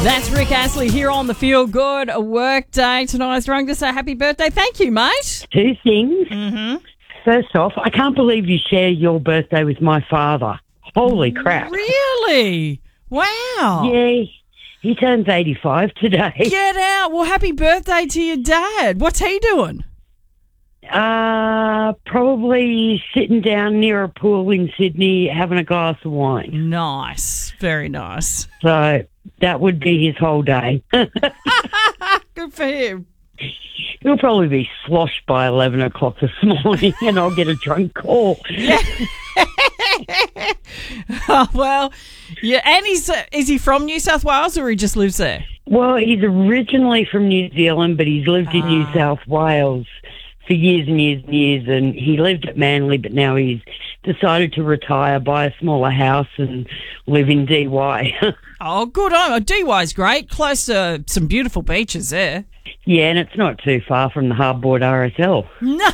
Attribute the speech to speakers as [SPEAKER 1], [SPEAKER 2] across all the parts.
[SPEAKER 1] That's Rick Astley here on the Feel Good Work Day tonight. I was wrong to say happy birthday. Thank you, mate.
[SPEAKER 2] Two things.
[SPEAKER 1] Mm-hmm.
[SPEAKER 2] First off, I can't believe you share your birthday with my father. Holy crap.
[SPEAKER 1] Really? Wow.
[SPEAKER 2] Yeah, he turns 85 today.
[SPEAKER 1] Get out. Well, happy birthday to your dad. What's he doing?
[SPEAKER 2] Probably sitting down near a pool in Sydney having a glass of wine.
[SPEAKER 1] Nice. Very nice.
[SPEAKER 2] So that would be his whole day.
[SPEAKER 1] Good for him.
[SPEAKER 2] He'll probably be sloshed by 11 o'clock this morning and I'll get a drunk call.
[SPEAKER 1] Yeah. Oh, well, yeah. And is he from New South Wales or he just lives there?
[SPEAKER 2] Well, he's originally from New Zealand, but he's lived in New South Wales for years and years and years, and he lived at Manly, but now he's decided to retire, buy a smaller house and live in DY.
[SPEAKER 1] Oh, good on. DY's great. Close to some beautiful beaches there.
[SPEAKER 2] Yeah, and it's not too far from the Hardboard RSL.
[SPEAKER 1] No.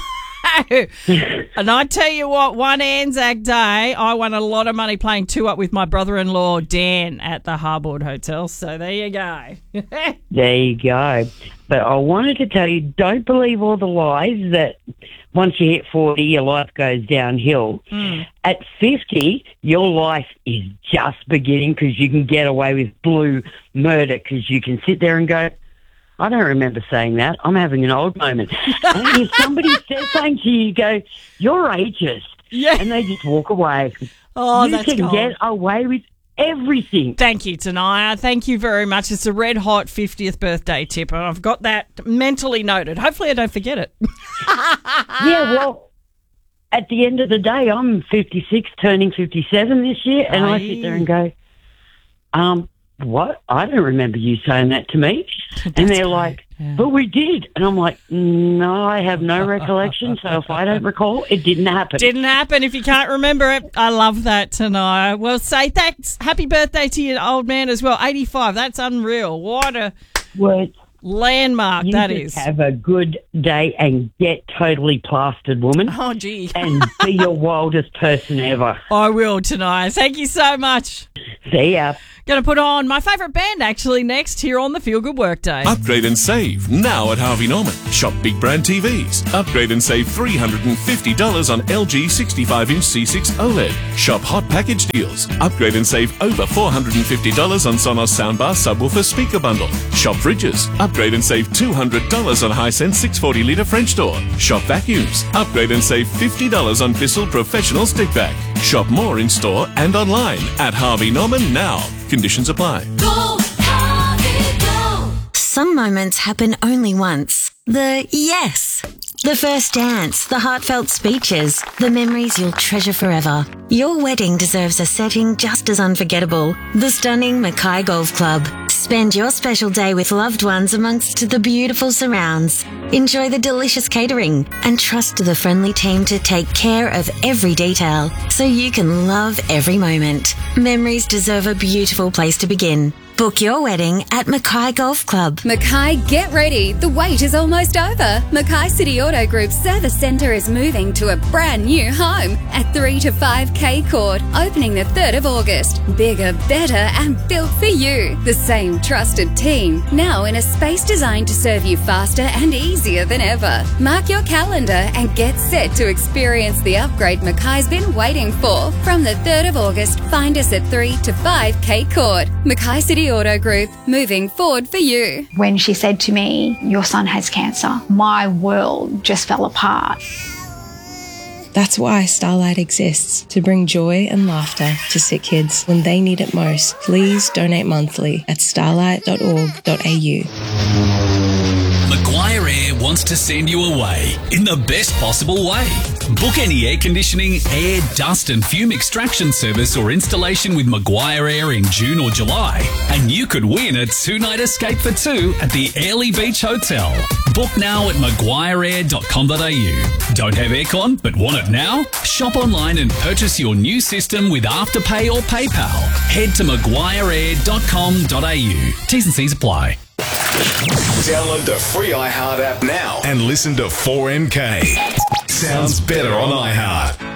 [SPEAKER 1] And I tell you what, one Anzac Day, I won a lot of money playing 2-up with my brother-in-law, Dan, at the Harbord Hotel. So there you go.
[SPEAKER 2] There you go. But I wanted to tell you, don't believe all the lies that once you hit 40, your life goes downhill. At 50, your life is just beginning because you can get away with blue murder because you can sit there and go, I don't remember saying that. I'm having an old moment. And if somebody says something to you, you go, you're ageist.
[SPEAKER 1] Yeah.
[SPEAKER 2] And they just walk away.
[SPEAKER 1] Oh,
[SPEAKER 2] you
[SPEAKER 1] that's
[SPEAKER 2] can
[SPEAKER 1] cold.
[SPEAKER 2] get away with everything.
[SPEAKER 1] Thank you, Tanaya. Thank you very much. It's a red hot 50th birthday tip, and I've got that mentally noted. Hopefully I don't forget it.
[SPEAKER 2] Yeah, well, at the end of the day, I'm 56, turning 57 this year, and I sit there and go, what? I don't remember you saying that to me. And they're like, but we did. And I'm like, no, I have no recollection. So if I don't recall, it didn't happen.
[SPEAKER 1] Didn't happen if you can't remember it. I love that, Tanaya. Well, say thanks. Happy birthday to your old man as well. 85. That's unreal. What a landmark that is.
[SPEAKER 2] Have a good day and get totally plastered, woman.
[SPEAKER 1] Oh, gee.
[SPEAKER 2] And be your wildest person ever.
[SPEAKER 1] I will, Tanaya. Thank you so much.
[SPEAKER 2] See ya.
[SPEAKER 1] Going to put on my favourite band actually next here on the Feel Good Workday.
[SPEAKER 3] Upgrade and save now at Harvey Norman. Shop big brand TVs. Upgrade and save $350 on LG 65-inch C6 OLED. Shop hot package deals. Upgrade and save over $450 on Sonos soundbar subwoofer speaker bundle. Shop fridges. Upgrade and save $200 on Hisense 640-litre French door. Shop vacuums. Upgrade and save $50 on Bissell Professional Stick Vac. Shop more in store and online at Harvey Norman now. Conditions apply.
[SPEAKER 4] Go, Harvey, go.
[SPEAKER 5] Some moments happen only once. The yes. The first dance, the heartfelt speeches, the memories you'll treasure forever. Your wedding deserves a setting just as unforgettable. The stunning Mackay Golf Club. Spend your special day with loved ones amongst the beautiful surrounds. Enjoy the delicious catering and trust the friendly team to take care of every detail so you can love every moment. Memories deserve a beautiful place to begin. Book your wedding at Mackay Golf Club.
[SPEAKER 4] Mackay, get ready. The wait is almost over. Mackay City Auto Group's service centre is moving to a brand new home at 3 to 5K Court, opening the 3rd of August. Bigger, better and built for you. The same trusted team, now in a space designed to serve you faster and easier than ever. Mark your calendar and get set to experience the upgrade Mackay's been waiting for. From the 3rd of August, find us at 3 to 5K Court. Mackay City Auto Group, moving forward for you.
[SPEAKER 6] When she said to me, your son has cancer, my world just fell apart.
[SPEAKER 7] That's why Starlight exists, to bring joy and laughter to sick kids when they need it most. Please donate monthly at starlight.org.au.
[SPEAKER 8] Maguire Air wants to send you away in the best possible way. Book any air conditioning, air, dust and fume extraction service or installation with Maguire Air in June or July, and you could win a 2-night escape for 2 at the Airlie Beach Hotel. Book now at maguireair.com.au. Don't have aircon but want it now? Shop online and purchase your new system with Afterpay or PayPal. Head to maguireair.com.au. T's and C's apply.
[SPEAKER 3] Download the free iHeart app now and listen to 4MK. Sounds better on iHeart.